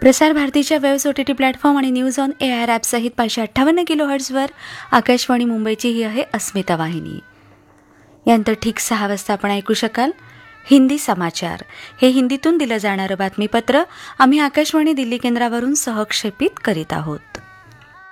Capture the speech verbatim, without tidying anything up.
प्रसार भारतीच्या waves O T T platform आणि न्यूज ऑन ए आर ॲपसहित पाचशे अठ्ठावन्न किलो हर्ट्झवर आकाशवाणी मुंबईची ही आहे अस्मिता वाहिनी. यानंतर ठीक सहा वाजता आपण ऐकू शकाल हिंदी समाचार. हे हिंदीतून दिलं जाणारं बातमीपत्र आम्ही आकाशवाणी दिल्ली केंद्रावरून सहक्षेपित करीत आहोत.